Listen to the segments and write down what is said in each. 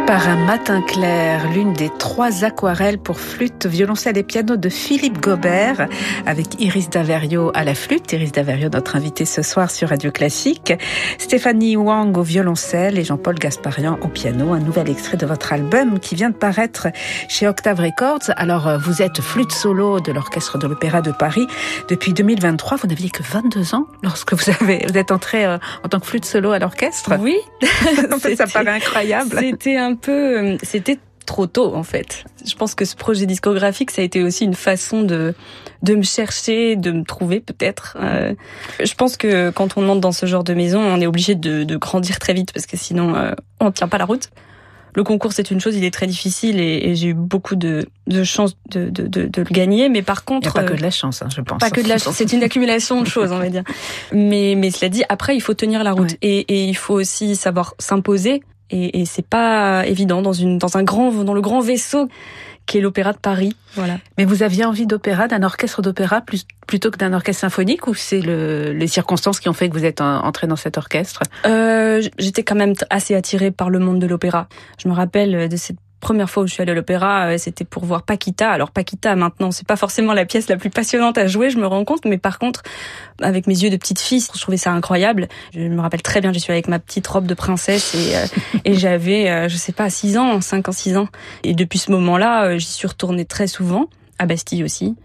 Par un matin clair, l'une des 3 aquarelles pour flûte, violoncelle et piano de Philippe Gobert, avec Iris Daverio à la flûte. Iris Daverio, notre invitée ce soir sur Radio Classique. Stéphanie Wang au violoncelle et Jean-Paul Gasparian au piano. Un nouvel extrait de votre album qui vient de paraître chez Octave Records. Alors, vous êtes flûte solo de l'Orchestre de l'Opéra de Paris depuis 2023. Vous n'aviez que 22 ans lorsque vous êtes entrée en tant que flûte solo à l'orchestre. Oui. En fait, ça paraît incroyable. C'était trop tôt, en fait. Je pense que ce projet discographique, ça a été aussi une façon de me chercher, de me trouver, peut-être. Je pense que quand on entre dans ce genre de maison, on est obligé de grandir très vite, parce que sinon, on tient pas la route. Le concours, c'est une chose, il est très difficile et j'ai eu beaucoup de chance de le gagner, mais par contre... Il n'y a pas que de la chance, je pense. Pas que de la chance, c'est une accumulation de choses, on va dire. Mais cela dit, après, il faut tenir la route. Ouais. Et il faut aussi savoir s'imposer. Et c'est pas évident dans le grand vaisseau qu'est l'Opéra de Paris. Voilà. Mais vous aviez envie d'opéra, d'un orchestre d'opéra plutôt que d'un orchestre symphonique, ou c'est les circonstances qui ont fait que vous êtes entré dans cet orchestre? J'étais quand même assez attirée par le monde de l'opéra. Je me rappelle de cette première fois où je suis allée à l'opéra, c'était pour voir Paquita. Alors Paquita, maintenant, c'est pas forcément la pièce la plus passionnante à jouer, je me rends compte, mais par contre, avec mes yeux de petite fille, je trouvais ça incroyable. Je me rappelle très bien, j'y suis avec ma petite robe de princesse et j'avais, 6 ans. Et depuis ce moment-là, j'y suis retournée très souvent, à Bastille aussi.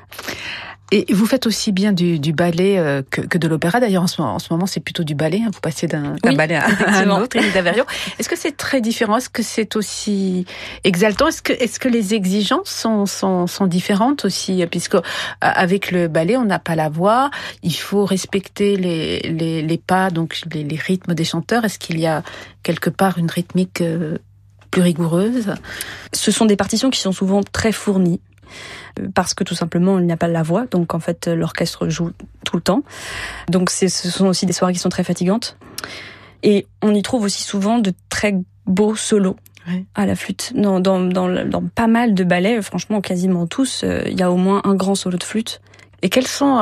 Et vous faites aussi bien du ballet que de l'opéra. D'ailleurs, en ce moment, c'est plutôt du ballet. Vous passez d'un ballet à un autre. Iris Daverio. Est-ce que c'est très différent? Est-ce que c'est aussi exaltant? Est-ce que les exigences sont différentes aussi? Puisque avec le ballet, on n'a pas la voix. Il faut respecter les pas, donc les rythmes des chanteurs. Est-ce qu'il y a quelque part une rythmique plus rigoureuse? Ce sont des partitions qui sont souvent très fournies. Parce que tout simplement il n'y a pas la voix, donc en fait l'orchestre joue tout le temps. Donc ce sont aussi des soirées qui sont très fatigantes. Et on y trouve aussi souvent de très beaux solos à la flûte. Dans pas mal de ballets, franchement quasiment tous, il y a au moins un grand solo de flûte. Et quelles sont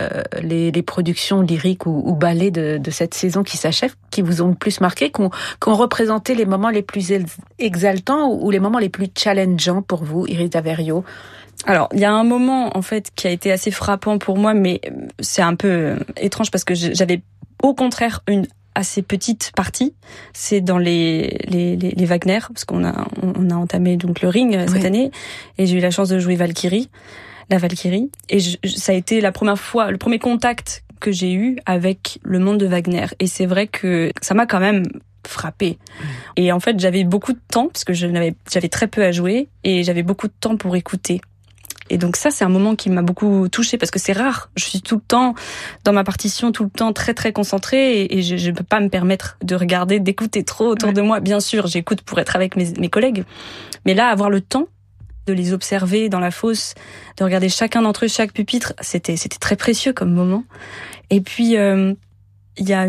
les productions lyriques ou ballets de cette saison qui s'achève, qui vous ont le plus marqué, qui ont représenté les moments les plus exaltants ou les moments les plus challengeants pour vous, Iris Daverio? Alors, il y a un moment, en fait, qui a été assez frappant pour moi, mais c'est un peu étrange parce que j'avais, au contraire, une assez petite partie. C'est dans les Wagner, parce qu'on a entamé donc le Ring cette année, et j'ai eu la chance de jouer la Valkyrie, et ça a été la première fois, le premier contact que j'ai eu avec le monde de Wagner. Et c'est vrai que ça m'a quand même frappée. Et en fait, j'avais beaucoup de temps, parce que j'avais très peu à jouer, et j'avais beaucoup de temps pour écouter. Et donc ça, c'est un moment qui m'a beaucoup touchée, parce que c'est rare. Je suis tout le temps dans ma partition, tout le temps très très concentrée, et je peux pas me permettre d'écouter trop autour de moi. Bien sûr, j'écoute pour être avec mes collègues, mais là, avoir le temps de les observer dans la fosse, de regarder chacun d'entre eux, chaque pupitre, c'était très précieux comme moment. Et puis il y a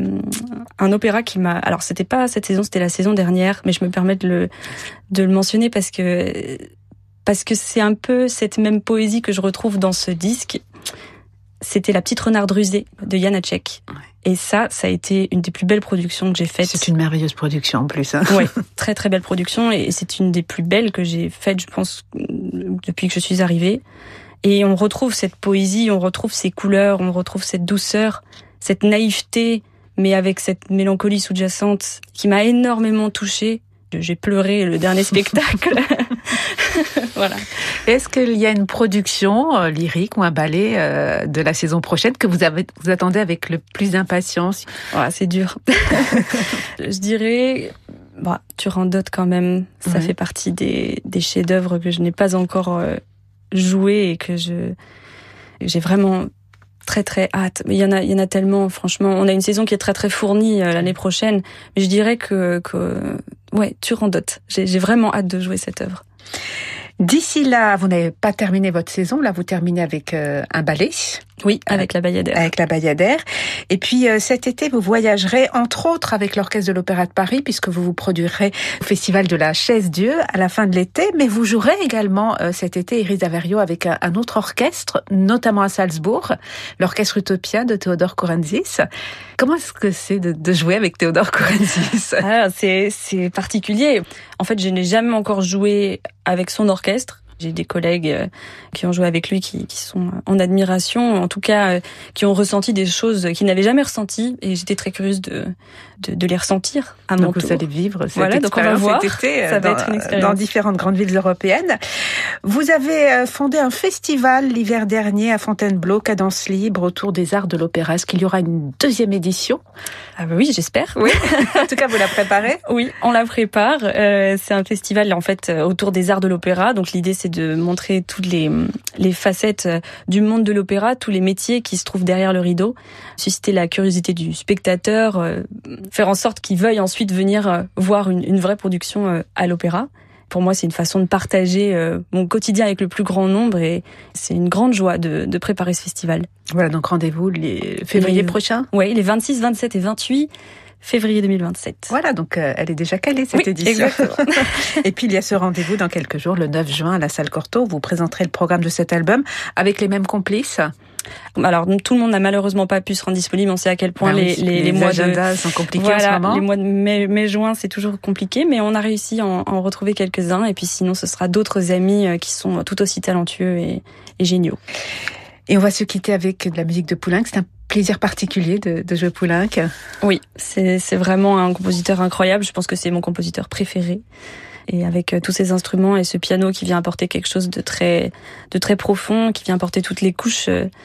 un opéra qui m'a... Alors c'était pas cette saison, c'était la saison dernière, mais je me permets de le mentionner parce que c'est un peu cette même poésie que je retrouve dans ce disque. C'était La Petite Renarde rusée de Janacek. Et ça a été une des plus belles productions que j'ai faites. C'est une merveilleuse production en plus. Oui, très très belle production, et c'est une des plus belles que j'ai faites, je pense, depuis que je suis arrivée. Et on retrouve cette poésie, on retrouve ces couleurs, on retrouve cette douceur, cette naïveté, mais avec cette mélancolie sous-jacente qui m'a énormément touchée. J'ai pleuré le dernier spectacle. Voilà. Est-ce qu'il y a une production lyrique ou un ballet de la saison prochaine que vous attendez avec le plus d'impatience? C'est dur. Je dirais, Turandot quand même. Ça fait partie des chefs-d'œuvre que je n'ai pas encore joué et que j'ai vraiment très très hâte. Mais il y en a tellement, franchement. On a une saison qui est très très fournie l'année prochaine. Mais je dirais que Turandot. J'ai vraiment hâte de jouer cette œuvre. D'ici là, vous n'avez pas terminé votre saison. Là, vous terminez avec un ballet. Oui, avec la Bayadère. Avec la Bayadère. Et puis cet été, vous voyagerez entre autres avec l'Orchestre de l'Opéra de Paris, puisque vous vous produirez au Festival de la Chaise-Dieu à la fin de l'été, mais vous jouerez également cet été, Iris d'Averio, avec un autre orchestre, notamment à Salzbourg, l'Orchestre Utopia de Theodor Courensis. Comment est-ce que c'est de jouer avec Theodor Courensis? C'est particulier. En fait, je n'ai jamais encore joué avec son orchestre. J'ai des collègues qui ont joué avec lui qui sont en admiration, en tout cas qui ont ressenti des choses qu'ils n'avaient jamais ressenties, et j'étais très curieuse de les ressentir à mon tour. Vous allez vivre cette expérience donc on va voir. Cet été ça va être une expérience. Dans différentes grandes villes européennes. Vous avez fondé un festival l'hiver dernier à Fontainebleau, Cadence Libre, autour des arts de l'opéra. Est-ce qu'il y aura une deuxième édition? Ah bah oui, j'espère. Oui. En tout cas, vous la préparez? Oui, on la prépare. C'est un festival en fait autour des arts de l'opéra. Donc l'idée c'est de montrer toutes les facettes du monde de l'opéra, tous les métiers qui se trouvent derrière le rideau, susciter la curiosité du spectateur, faire en sorte qu'il veuille ensuite venir voir une vraie production à l'opéra. Pour moi, c'est une façon de partager mon quotidien avec le plus grand nombre, et c'est une grande joie de préparer ce festival. Voilà, donc rendez-vous les février prochain. Oui, les 26, 27 et 28 février 2027. Voilà, donc elle est déjà calée cette édition. Exactement. Et puis il y a ce rendez-vous dans quelques jours, le 9 juin à la salle Cortot. Vous présenterez le programme de cet album avec les mêmes complices. Alors tout le monde n'a malheureusement pas pu se rendre disponible. On sait à quel point les mois agendas sont compliqués en ce moment. Les mois de mai-juin, c'est toujours compliqué, mais on a réussi à en retrouver quelques-uns. Et puis sinon, ce sera d'autres amis qui sont tout aussi talentueux et géniaux. Et on va se quitter avec de la musique de Poulenc. C'est un plaisir particulier de jouer Poulenc. Oui, c'est vraiment un compositeur incroyable. Je pense que c'est mon compositeur préféré. Et avec tous ces instruments et ce piano qui vient apporter quelque chose de très profond, qui vient apporter toutes les couches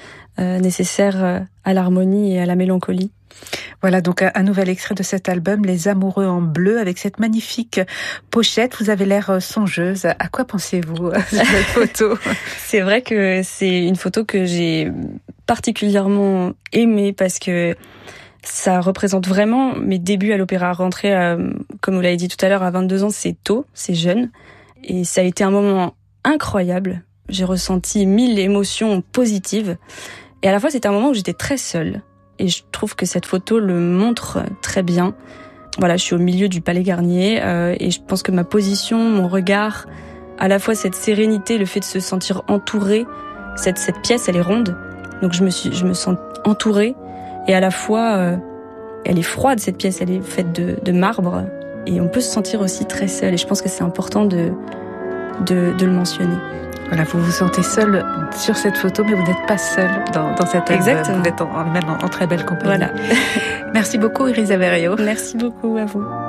nécessaires à l'harmonie et à la mélancolie. Voilà donc un nouvel extrait de cet album, Les Amoureux en bleu, avec cette magnifique pochette. Vous avez l'air songeuse. À quoi pensez-vous sur cette photo? C'est vrai que c'est une photo que j'ai particulièrement aimée parce que ça représente vraiment mes débuts à l'opéra. Rentrer, comme vous l'avez dit tout à l'heure, à 22 ans, c'est tôt, c'est jeune. Et ça a été un moment incroyable. J'ai ressenti 1000 émotions positives. Et à la fois, c'était un moment où j'étais très seule. Et je trouve que cette photo le montre très bien. Voilà, je suis au milieu du Palais Garnier et je pense que ma position, mon regard, à la fois cette sérénité, le fait de se sentir entourée, cette pièce, elle est ronde. Donc je me sens entourée et à la fois, elle est froide cette pièce, elle est faite de marbre et on peut se sentir aussi très seul. Et je pense que c'est important de le mentionner. Voilà, vous vous sentez seul sur cette photo, mais vous n'êtes pas seul dans cette album. Exactement. Vous êtes même en très belle compagnie. Voilà. Merci beaucoup, Iris d'Averio. Merci beaucoup à vous.